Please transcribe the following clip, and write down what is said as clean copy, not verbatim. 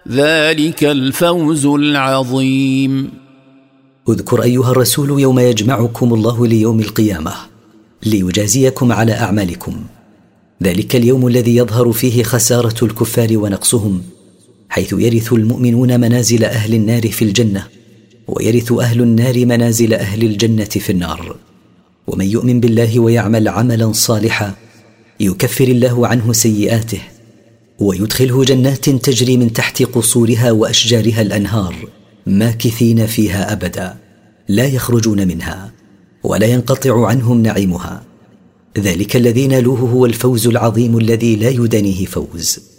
ذلك الفوز العظيم. اذكر أيها الرسول يوم يجمعكم الله ليوم القيامة ليجازيكم على أعمالكم. ذلك اليوم الذي يظهر فيه خسارة الكفار ونقصهم، حيث يرث المؤمنون منازل أهل النار في الجنة، ويرث أهل النار منازل أهل الجنة في النار. ومن يؤمن بالله ويعمل عملا صالحا يكفر الله عنه سيئاته ويدخله جنات تجري من تحت قصورها وأشجارها الأنهار ماكثين فيها أبدا لا يخرجون منها ولا ينقطع عنهم نعيمها. ذلك الذي نالوه هو الفوز العظيم الذي لا يدانيه فوز.